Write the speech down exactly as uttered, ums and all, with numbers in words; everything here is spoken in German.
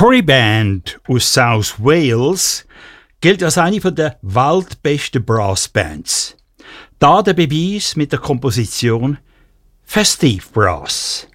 Corrie Band aus South Wales gilt als eine der weltbesten Brassbands. Da der Beweis mit der Komposition Festive Brass.